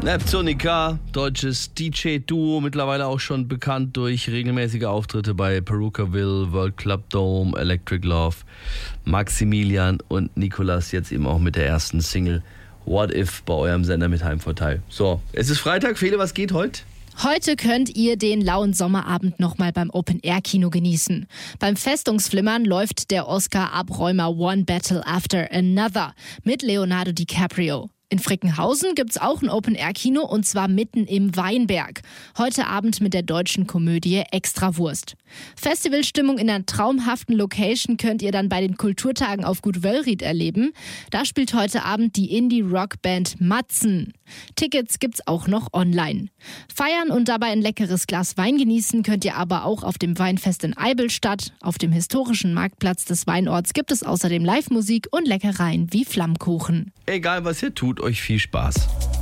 Neptunica, deutsches DJ-Duo, mittlerweile auch schon bekannt durch regelmäßige Auftritte bei Perukaville, World Club Dome, Electric Love, Maximilian und Nicolas, jetzt eben auch mit der ersten Single What If bei eurem Sender mit Heimvorteil. So, es ist Freitag, Fele, was geht heute? Heute könnt ihr den lauen Sommerabend nochmal beim Open-Air-Kino genießen. Beim Festungsflimmern läuft der Oscar-Abräumer One Battle After Another mit Leonardo DiCaprio. In Frickenhausen gibt's auch ein Open-Air-Kino und zwar mitten im Weinberg. Heute Abend mit der deutschen Komödie Extrawurst. Festivalstimmung in einer traumhaften Location könnt ihr dann bei den Kulturtagen auf Gut Wöllried erleben. Da spielt heute Abend die Indie-Rock-Band Matzen. Tickets gibt's auch noch online. Feiern und dabei ein leckeres Glas Wein genießen könnt ihr aber auch auf dem Weinfest in Eibelstadt. Auf dem historischen Marktplatz des Weinorts gibt es außerdem Live-Musik und Leckereien wie Flammkuchen. Egal was ihr tut, euch viel Spaß.